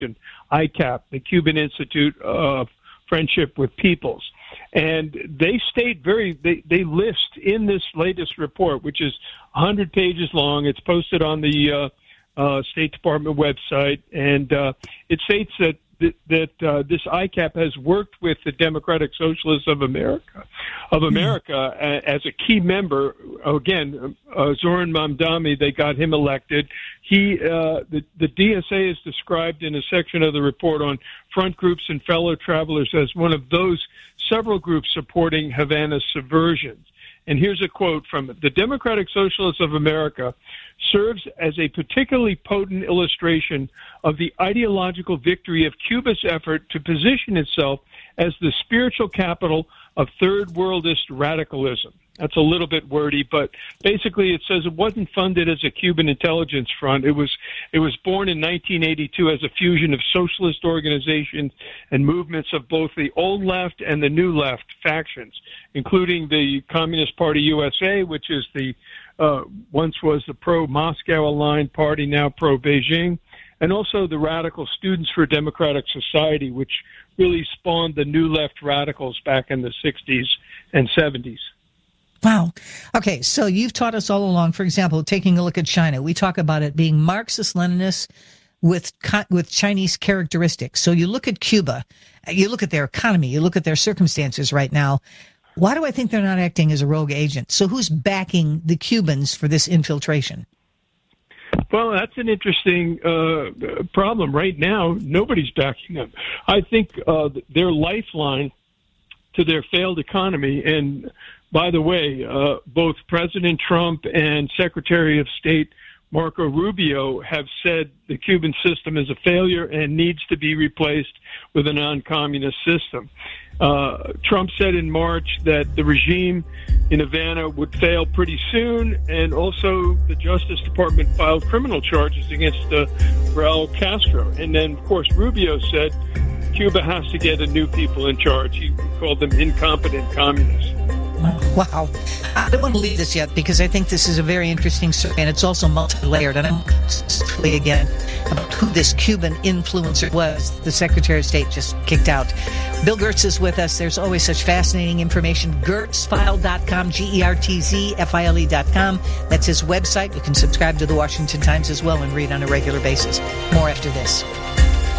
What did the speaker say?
ICAP, the Cuban Institute of Friendship with Peoples. And they state they list in this latest report, which is 100 pages long. It's posted on the State Department website, and it states that this ICAP has worked with the Democratic Socialists of America as a key member. Again, Zoran Mamdani, they got him elected. The DSA is described in a section of the report on front groups and fellow travelers as one of those several groups supporting Havana's subversions. And here's a quote from it. The Democratic Socialists of America serves as a particularly potent illustration of the ideological victory of Cuba's effort to position itself as the spiritual capital of third worldist radicalism. That's a little bit wordy, but basically it says it wasn't funded as a Cuban intelligence front. It was born in 1982 as a fusion of socialist organizations and movements of both the old left and the new left factions, including the Communist Party USA, which is the once was the pro-Moscow aligned party, now pro-Beijing, and also the Radical Students for Democratic Society, which really spawned the new left radicals back in the 60s and 70s. Wow. Okay, so you've taught us all along, for example, taking a look at China. We talk about it being Marxist-Leninist with Chinese characteristics. So you look at Cuba, you look at their economy, you look at their circumstances right now. Why do I think they're not acting as a rogue agent? So who's backing the Cubans for this infiltration? Well, that's an interesting problem. Right now, nobody's backing them. I think their lifeline to their failed economy, and by the way, both President Trump and Secretary of State Marco Rubio have said the Cuban system is a failure and needs to be replaced with a non-communist system. Trump said in March that the regime in Havana would fail pretty soon, and also the Justice Department filed criminal charges against Raul Castro. And then, of course, Rubio said Cuba has to get a new people in charge. He called them incompetent communists. Wow. I don't want to leave this yet because I think this is a very interesting story, and it's also multi-layered. And I'm specifically again about who this Cuban influencer was the Secretary of State just kicked out. Bill Gertz is with us. There's always such fascinating information. GertzFile.com, GertzFile.com. That's his website. You can subscribe to the Washington Times as well and read on a regular basis. More after this.